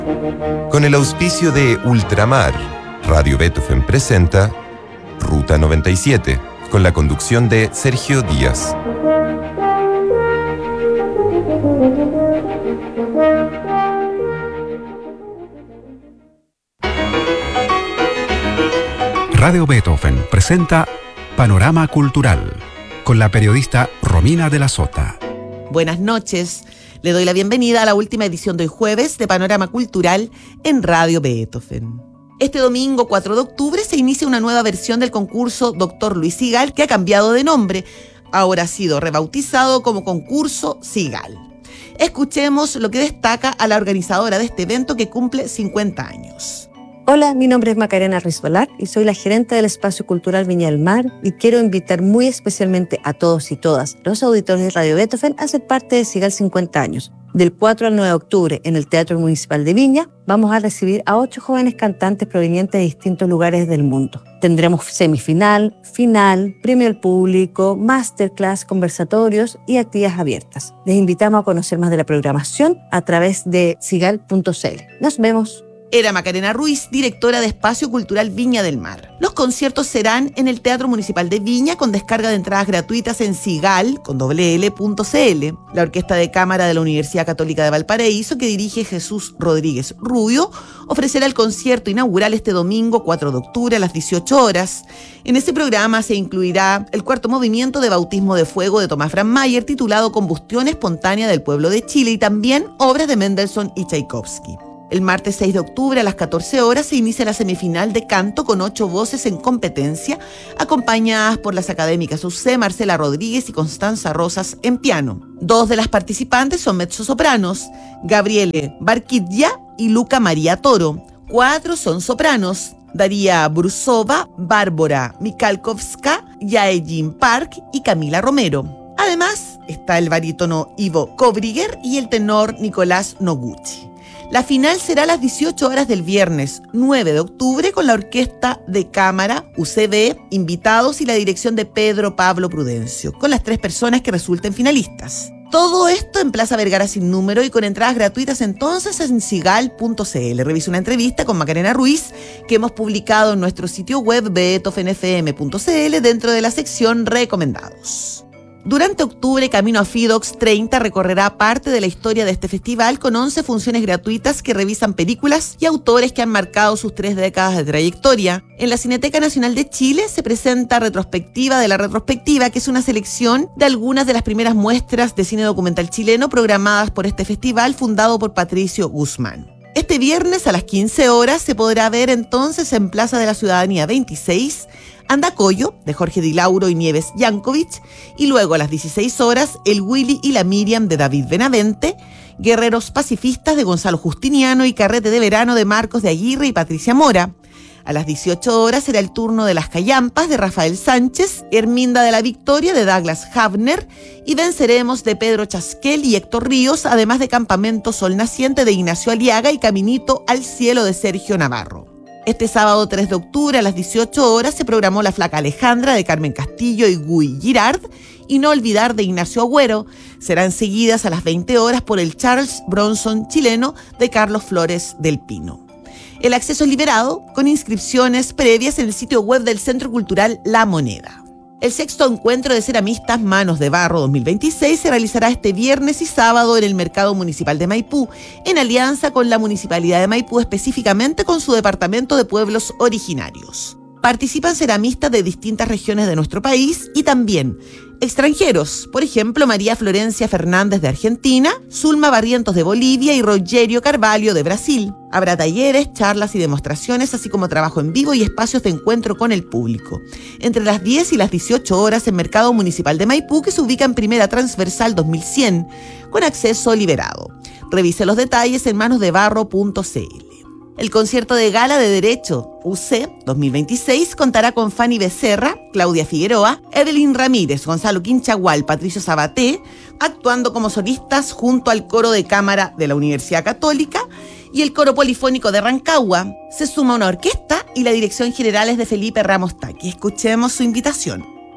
Con el auspicio de Ultramar, Radio Beethoven presenta Ruta 97, con la conducción de Sergio Díaz. Radio Beethoven presenta Panorama Cultural, con la periodista Romina de la Sota. Buenas noches. Le doy la bienvenida a la última edición de hoy jueves de Panorama Cultural en Radio Beethoven. Este domingo 4 de octubre se inicia una nueva versión del concurso Dr. Luis Sigal, que ha cambiado de nombre. Ahora ha sido rebautizado como Concurso Sigal. Escuchemos lo que destaca a la organizadora de este evento que cumple 50 años. Hola, mi nombre es Macarena Ruiz Valar y soy la gerente del Espacio Cultural Viña del Mar y quiero invitar muy especialmente a todos y todas los auditores de Radio Beethoven a ser parte de Sigal 50 años. Del 4 al 9 de octubre en el Teatro Municipal de Viña vamos a recibir a 8 jóvenes cantantes provenientes de distintos lugares del mundo. Tendremos semifinal, final, premio al público, masterclass, conversatorios y actividades abiertas. Les invitamos a conocer más de la programación a través de sigal.cl. Nos vemos. Era Macarena Ruiz, directora de Espacio Cultural Viña del Mar. Los conciertos serán en el Teatro Municipal de Viña con descarga de entradas gratuitas en sigal.cl. La Orquesta de Cámara de la Universidad Católica de Valparaíso, que dirige Jesús Rodríguez Rubio, ofrecerá el concierto inaugural este domingo 4 de octubre a las 18 horas. En este programa se incluirá el cuarto movimiento de Bautismo de Fuego de Tomás Brandmeier, titulado Combustión Espontánea del Pueblo de Chile, y también obras de Mendelssohn y Tchaikovsky. El martes 6 de octubre a las 14 horas se inicia la semifinal de canto con 8 voces en competencia, acompañadas por las académicas UC, Marcela Rodríguez y Constanza Rosas en piano. 2 de las participantes son mezzosopranos, Gabriele Barquilla y Luca María Toro. 4 son sopranos, Daria Brusova, Bárbara Mikalkowska, Yaejin Park y Camila Romero. Además está el barítono Ivo Kobriger y el tenor Nicolás Noguchi. La final será a las 18 horas del viernes 9 de octubre con la Orquesta de Cámara UCB, invitados y la dirección de Pedro Pablo Prudencio, con las 3 personas que resulten finalistas. Todo esto en Plaza Vergara sin número y con entradas gratuitas entonces en sigal.cl. Revisa una entrevista con Macarena Ruiz que hemos publicado en nuestro sitio web beethovenfm.cl dentro de la sección Recomendados. Durante octubre, Camino a Fidox 30 recorrerá parte de la historia de este festival con 11 funciones gratuitas que revisan películas y autores que han marcado sus 3 décadas de trayectoria. En la Cineteca Nacional de Chile se presenta Retrospectiva de la Retrospectiva, que es una selección de algunas de las primeras muestras de cine documental chileno programadas por este festival fundado por Patricio Guzmán. Este viernes a las 15 horas se podrá ver entonces en Plaza de la Ciudadanía 26 Andacollo, de Jorge Di Lauro y Nieves Yankovic, y luego a las 16 horas El Willy y la Miriam de David Benavente, Guerreros Pacifistas de Gonzalo Justiniano y Carrete de Verano de Marcos de Aguirre y Patricia Mora. A las 18 horas será el turno de Las Callampas de Rafael Sánchez, Herminda de la Victoria de Douglas Havner y Venceremos de Pedro Chasquel y Héctor Ríos, además de Campamento Sol Naciente de Ignacio Aliaga y Caminito al Cielo de Sergio Navarro. Este sábado 3 de octubre a las 18 horas se programó La Flaca Alejandra de Carmen Castillo y Guy Girard y No Olvidar de Ignacio Agüero. Serán seguidas a las 20 horas por el Charles Bronson chileno de Carlos Flores del Pino. El acceso es liberado con inscripciones previas en el sitio web del Centro Cultural La Moneda. El 6º encuentro de ceramistas Manos de Barro 2026 se realizará este viernes y sábado en el Mercado Municipal de Maipú, en alianza con la Municipalidad de Maipú, específicamente con su Departamento de Pueblos Originarios. Participan ceramistas de distintas regiones de nuestro país y también extranjeros, por ejemplo, María Florencia Fernández de Argentina, Zulma Barrientos de Bolivia y Rogerio Carvalho de Brasil. Habrá talleres, charlas y demostraciones, así como trabajo en vivo y espacios de encuentro con el público. Entre las 10 y las 18 horas en Mercado Municipal de Maipú, que se ubica en Primera Transversal 2100, con acceso liberado. Revise los detalles en manosdebarro.cl. El concierto de gala de Derecho UC 2026 contará con Fanny Becerra, Claudia Figueroa, Evelyn Ramírez, Gonzalo Quinchagual, Patricio Sabaté, actuando como solistas junto al coro de cámara de la Universidad Católica y el coro polifónico de Rancagua. Se suma una orquesta y la dirección general es de Felipe Ramos Taqui. Escuchemos su invitación.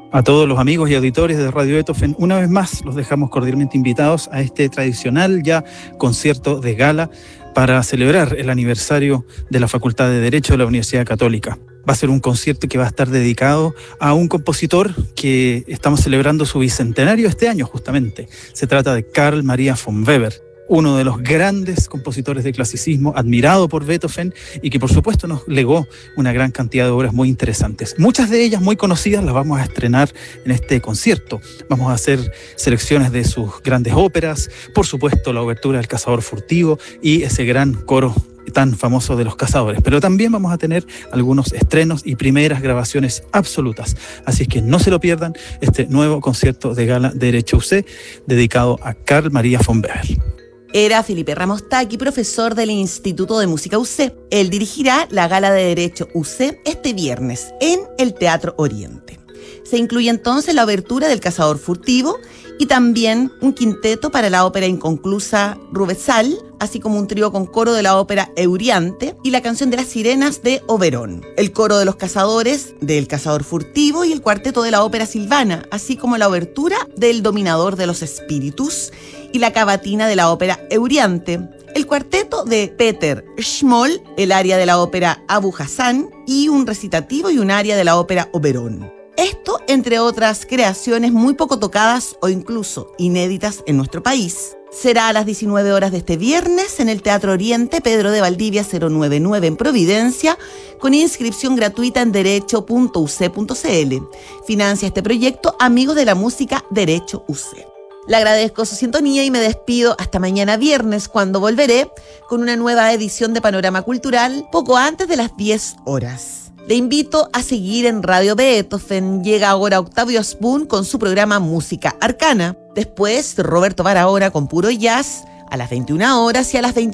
A todos los amigos y auditores de Radio Beethoven, una vez más los dejamos cordialmente invitados a este tradicional ya concierto de gala para celebrar el aniversario de la Facultad de Derecho de la Universidad Católica. Va a ser un concierto que va a estar dedicado a un compositor que estamos celebrando su bicentenario este año justamente. Se trata de Carl Maria von Weber, uno de los grandes compositores de clasicismo, admirado por Beethoven y que por supuesto nos legó una gran cantidad de obras muy interesantes. Muchas de ellas muy conocidas las vamos a estrenar en este concierto. Vamos a hacer selecciones de sus grandes óperas, por supuesto la obertura del Cazador Furtivo y ese gran coro tan famoso de los cazadores, pero también vamos a tener algunos estrenos y primeras grabaciones absolutas, así es que no se lo pierdan este nuevo concierto de gala de Derecho UC dedicado a Carl Maria von Weber. Era Felipe Ramos Taqui, profesor del Instituto de Música UC. Él dirigirá la Gala de Derecho UC este viernes en el Teatro Oriente. Se incluye entonces la obertura del Cazador Furtivo y también un quinteto para la ópera inconclusa Rubezahl, así como un trío con coro de la ópera Euryante y la canción de las sirenas de Oberón, el coro de los cazadores del Cazador Furtivo y el cuarteto de la ópera Silvana, así como la obertura del Dominador de los Espíritus y la cavatina de la ópera Euryante, el cuarteto de Peter Schmoll, el aria de la ópera Abu Hassan y un recitativo y un aria de la ópera Oberón. Esto, entre otras creaciones muy poco tocadas o incluso inéditas en nuestro país. Será a las 19 horas de este viernes en el Teatro Oriente, Pedro de Valdivia 099 en Providencia, con inscripción gratuita en derecho.uc.cl. Financia este proyecto Amigos de la Música Derecho UC. Le agradezco su sintonía y me despido hasta mañana viernes, cuando volveré con una nueva edición de Panorama Cultural poco antes de las 10 horas. Le invito a seguir en Radio Beethoven. Llega ahora Octavio Asbun con su programa Música Arcana. Después, Roberto Barahona con puro jazz a las 21 horas y a las 22.